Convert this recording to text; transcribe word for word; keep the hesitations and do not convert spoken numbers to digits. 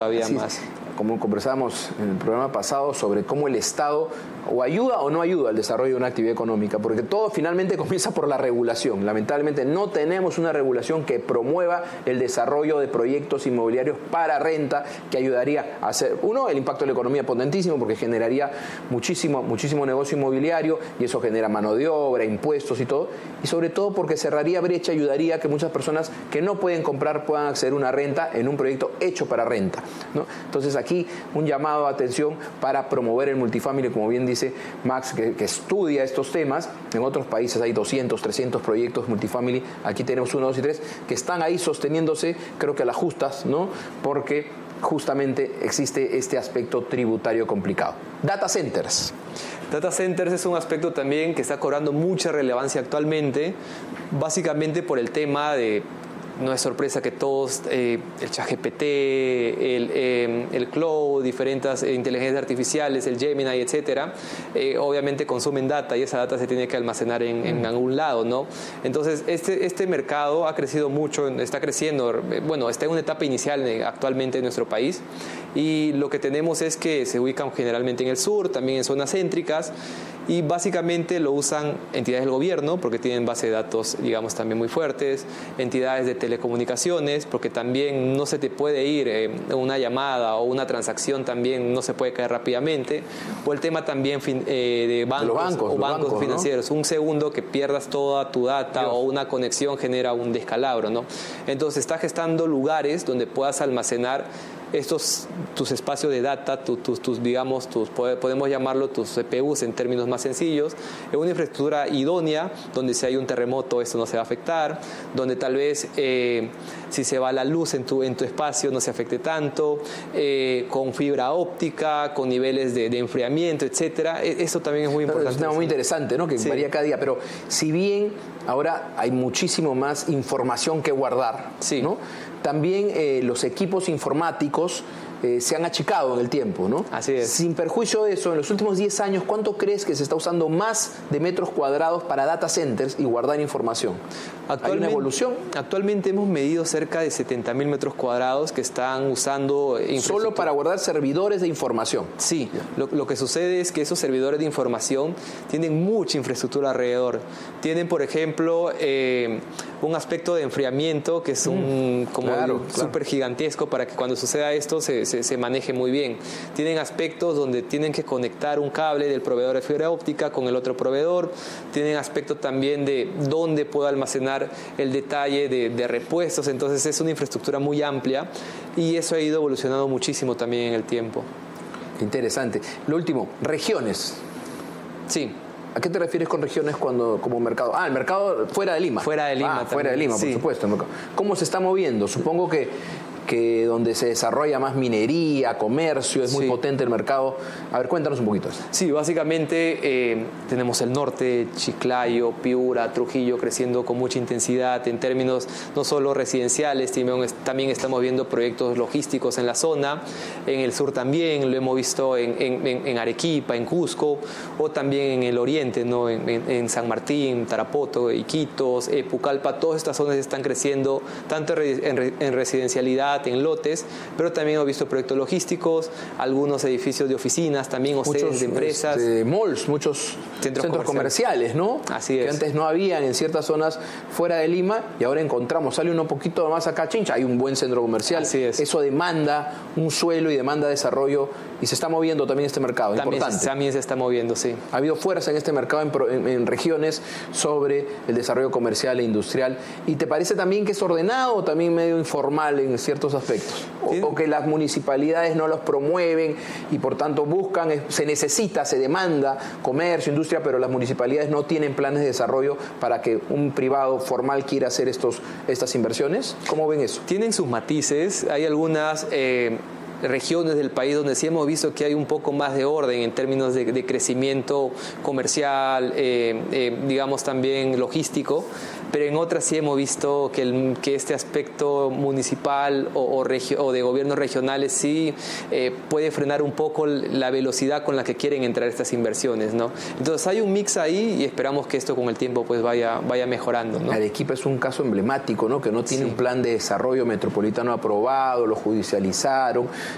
todavía Así más. Es. Como conversábamos en el programa pasado sobre cómo el Estado o ayuda o no ayuda al desarrollo de una actividad económica, porque todo finalmente comienza por la regulación. Lamentablemente no tenemos una regulación que promueva el desarrollo de proyectos inmobiliarios para renta, que ayudaría a hacer, uno, el impacto de la economía potentísimo, porque generaría muchísimo, muchísimo negocio inmobiliario y eso genera mano de obra, impuestos y todo, y sobre todo porque cerraría brecha, ayudaría a que muchas personas que no pueden comprar puedan acceder a una renta en un proyecto hecho para renta, ¿no? Entonces aquí un llamado a atención para promover el multifamily, como bien dice Max, que, que estudia estos temas. En otros países hay doscientos, trescientos proyectos multifamily, aquí tenemos uno, dos y tres, que están ahí sosteniéndose, creo que a las justas, ¿no? Porque justamente existe este aspecto tributario complicado. Data centers. Data centers es un aspecto también que está cobrando mucha relevancia actualmente, básicamente por el tema de... No es sorpresa que todos, eh, el ChatGPT, el, eh, el Cloud, diferentes eh, inteligencias artificiales, el Gemini, etcétera, eh, obviamente consumen data y esa data se tiene que almacenar en, en algún lado, ¿no? Entonces, este, este mercado ha crecido mucho, está creciendo, bueno, está en una etapa inicial actualmente en nuestro país y lo que tenemos es que se ubican generalmente en el sur, también en zonas céntricas y básicamente lo usan entidades del gobierno porque tienen base de datos, digamos, también muy fuertes, entidades de telecomunicaciones, porque también no se te puede ir eh, una llamada o una transacción también no se puede caer rápidamente, o el tema también fin, eh, de bancos, los bancos o bancos, bancos financieros, ¿no? Un segundo que pierdas toda tu data Dios. O una conexión genera un descalabro, ¿no? Entonces está gestando lugares donde puedas almacenar estos tus espacios de data, tus, tus, tus digamos, tus, podemos llamarlo tus C P Us en términos más sencillos, en una infraestructura idónea, donde si hay un terremoto esto no se va a afectar, donde tal vez eh, si se va la luz en tu, en tu espacio no se afecte tanto, eh, con fibra óptica, con niveles de, de enfriamiento, etcétera. Eso también es muy importante. Es un tema muy interesante, ¿no? Que sí. Varía cada día, pero si bien ahora hay muchísimo más información que guardar, sí. ¿no? También eh, los equipos informáticos eh, se han achicado en el tiempo, ¿no? Así es. Sin perjuicio de eso, en los últimos diez años, ¿cuánto crees que se está usando más de metros cuadrados para data centers y guardar información? ¿Hay una evolución? Actualmente hemos medido cerca de setenta mil metros cuadrados que están usando... Solo para guardar servidores de información. Sí, lo, lo que sucede es que esos servidores de información tienen mucha infraestructura alrededor. Tienen, por ejemplo, eh, un aspecto de enfriamiento que es un mm, como claro, súper claro. gigantesco para que cuando suceda esto se, se, se maneje muy bien. Tienen aspectos donde tienen que conectar un cable del proveedor de fibra óptica con el otro proveedor. Tienen aspectos también de dónde puedo almacenar el detalle de, de repuestos. Entonces es una infraestructura muy amplia y eso ha ido evolucionando muchísimo también en el tiempo. Interesante. Lo último, regiones. Sí. ¿A qué te refieres con regiones cuando como mercado? Ah, el mercado fuera de Lima. Fuera de Lima. Ah, fuera de Lima, sí. por supuesto. ¿Cómo se está moviendo? Supongo que, que donde se desarrolla más minería, comercio, es muy sí. potente el mercado. A ver, cuéntanos un poquito. Sí, básicamente eh, tenemos el norte, Chiclayo, Piura, Trujillo creciendo con mucha intensidad en términos no solo residenciales, también estamos viendo proyectos logísticos en la zona, en el sur también, lo hemos visto en, en, en Arequipa, en Cusco, o también en el oriente, ¿no? en, en, en San Martín, Tarapoto, Iquitos, eh, Pucallpa, todas estas zonas están creciendo tanto en, en, en residencialidad, en lotes, pero también hemos visto proyectos logísticos, algunos edificios de oficinas, también hoteles muchos, de empresas. Este, malls, muchos centros, centros comerciales, ¿no? Así es. Que antes no habían en ciertas zonas fuera de Lima y ahora encontramos, sale uno poquito más acá, Chincha, hay un buen centro comercial. Así es. Eso demanda un suelo y demanda desarrollo y se está moviendo también este mercado, también importante. Se, también se está moviendo, sí. Ha habido fuerza en este mercado en, en, en regiones sobre el desarrollo comercial e industrial. ¿Y te parece también que es ordenado o también medio informal en ciertos aspectos? O, o que las municipalidades no los promueven y por tanto buscan, se necesita, se demanda comercio, industria, pero las municipalidades no tienen planes de desarrollo para que un privado formal quiera hacer estos, estas inversiones. ¿Cómo ven eso? Tienen sus matices, hay algunas... Eh... regiones del país donde sí hemos visto que hay un poco más de orden en términos de, de crecimiento comercial, eh, eh, digamos también logístico, pero en otras sí hemos visto que, el, que este aspecto municipal o, o, regio, o de gobiernos regionales sí eh, puede frenar un poco la velocidad con la que quieren entrar estas inversiones, ¿no? Entonces hay un mix ahí y esperamos que esto con el tiempo pues vaya, vaya mejorando, ¿no? Arequipa es un caso emblemático, ¿no? Que no tiene sí. un plan de desarrollo metropolitano aprobado, lo judicializaron.